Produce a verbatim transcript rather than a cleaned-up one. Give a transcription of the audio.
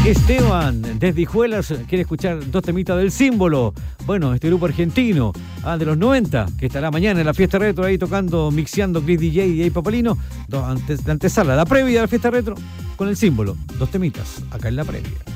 Esteban, desde Hijuelas, quiere escuchar dos temitas del Símbolo. Bueno, este grupo argentino ah, de los noventa, que estará mañana en la fiesta retro ahí tocando, mixeando Chris D J y Jay Papalino. Antes, la antesala, la previa de la fiesta retro con el Símbolo. Dos temitas, acá en la previa.